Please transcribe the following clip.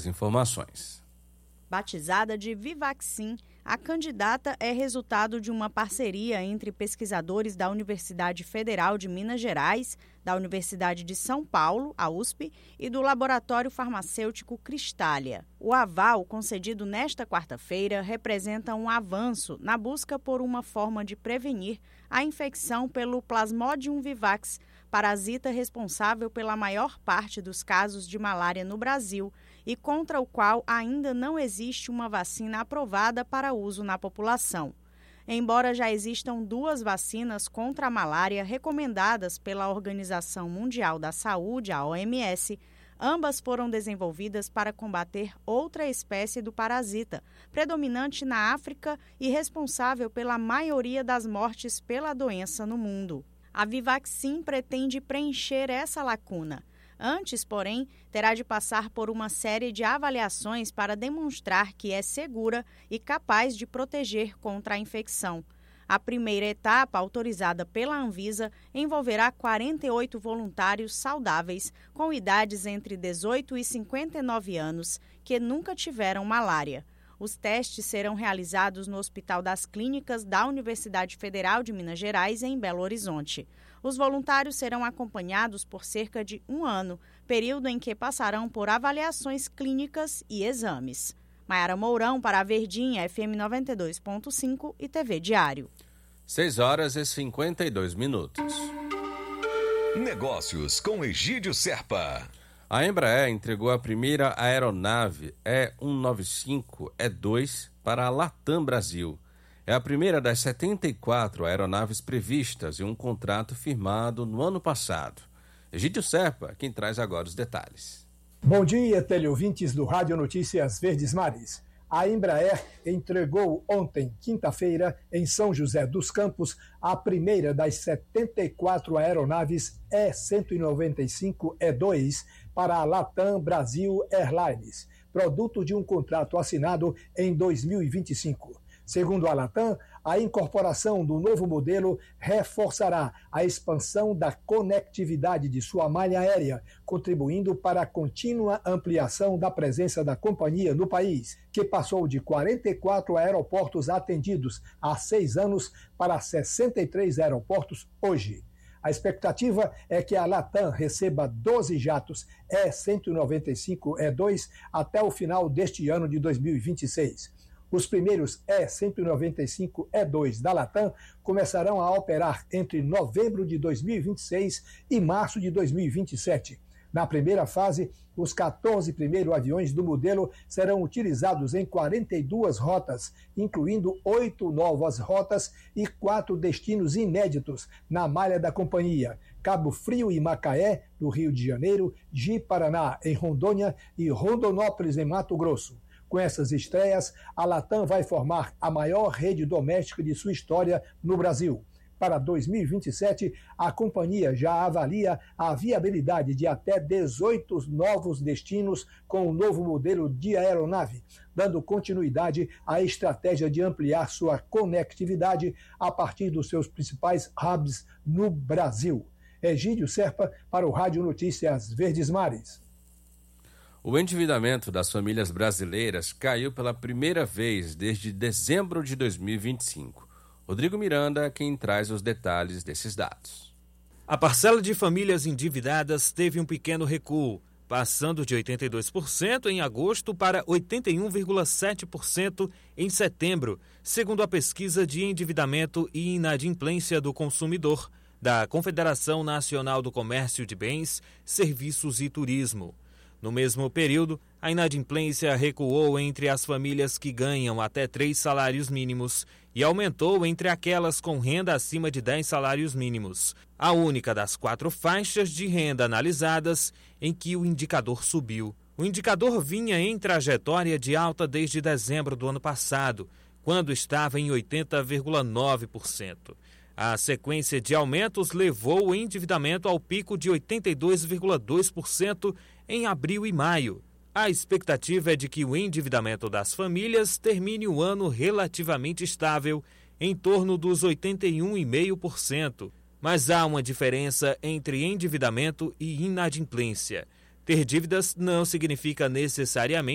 informações. Batizada de Vivaxin, a candidata é resultado de uma parceria entre pesquisadores da Universidade Federal de Minas Gerais, da Universidade de São Paulo, a USP, e do laboratório farmacêutico Cristália. O aval concedido nesta quarta-feira representa um avanço na busca por uma forma de prevenir a infecção pelo Plasmodium vivax, parasita responsável pela maior parte dos casos de malária no Brasil e contra o qual ainda não existe uma vacina aprovada para uso na população. Embora já existam 2 vacinas contra a malária recomendadas pela Organização Mundial da Saúde, a OMS, ambas foram desenvolvidas para combater outra espécie do parasita, predominante na África e responsável pela maioria das mortes pela doença no mundo. A Vivaxin pretende preencher essa lacuna. Antes, porém, terá de passar por uma série de avaliações para demonstrar que é segura e capaz de proteger contra a infecção. A primeira etapa, autorizada pela Anvisa, envolverá 48 voluntários saudáveis com idades entre 18 e 59 anos que nunca tiveram malária. Os testes serão realizados no Hospital das Clínicas da Universidade Federal de Minas Gerais, em Belo Horizonte. Os voluntários serão acompanhados por cerca de 1 ano, período em que passarão por avaliações clínicas e exames. Maiara Mourão para a Verdinha, FM 92.5 e TV Diário. 6h52. Negócios com Egídio Serpa. A Embraer entregou a primeira aeronave E195-E2 para a Latam Brasil. É a primeira das 74 aeronaves previstas em um contrato firmado no ano passado. Egídio Serpa, quem traz agora os detalhes. Bom dia, teleouvintes do Rádio Notícias Verdes Mares. A Embraer entregou ontem, quinta-feira, em São José dos Campos, a primeira das 74 aeronaves E195-E2 para a Latam Brasil Airlines, produto de um contrato assinado em 2025. Segundo a Latam, a incorporação do novo modelo reforçará a expansão da conectividade de sua malha aérea, contribuindo para a contínua ampliação da presença da companhia no país, que passou de 44 aeroportos atendidos há 6 anos para 63 aeroportos hoje. A expectativa é que a Latam receba 12 jatos E195-E2 até o final deste ano de 2026. Os primeiros E195-E2 da Latam começarão a operar entre novembro de 2026 e março de 2027. Na primeira fase, os 14 primeiros aviões do modelo serão utilizados em 42 rotas, incluindo 8 novas rotas e 4 destinos inéditos na malha da companhia: Cabo Frio e Macaé, no Rio de Janeiro, Ji-Paraná, em Rondônia, e Rondonópolis, em Mato Grosso. Com essas estreias, a Latam vai formar a maior rede doméstica de sua história no Brasil. Para 2027, a companhia já avalia a viabilidade de até 18 novos destinos com o novo modelo de aeronave, dando continuidade à estratégia de ampliar sua conectividade a partir dos seus principais hubs no Brasil. Egídio Serpa para o Rádio Notícias Verdes Mares. O endividamento das famílias brasileiras caiu pela primeira vez desde dezembro de 2025. Rodrigo Miranda, quem traz os detalhes desses dados. A parcela de famílias endividadas teve um pequeno recuo, passando de 82% em agosto para 81,7% em setembro, segundo a pesquisa de endividamento e inadimplência do consumidor da Confederação Nacional do Comércio de Bens, Serviços e Turismo. No mesmo período, a inadimplência recuou entre as famílias que ganham até 3 salários mínimos e aumentou entre aquelas com renda acima de 10 salários mínimos, a única das 4 faixas de renda analisadas em que o indicador subiu. O indicador vinha em trajetória de alta desde dezembro do ano passado, quando estava em 80,9%. A sequência de aumentos levou o endividamento ao pico de 82,2% em abril e maio. A expectativa é de que o endividamento das famílias termine o ano relativamente estável, em torno dos 81,5%. Mas há uma diferença entre endividamento e inadimplência. Ter dívidas não significa necessariamente